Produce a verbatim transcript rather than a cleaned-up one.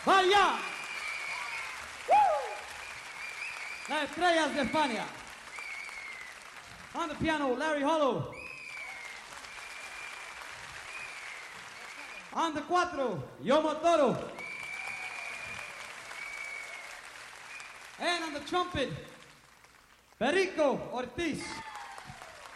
¡Vaya! Las estrellas de España. On the piano, Larry Hollow. On the cuatro, Yomo Toro. And on the trumpet, Perico Ortiz.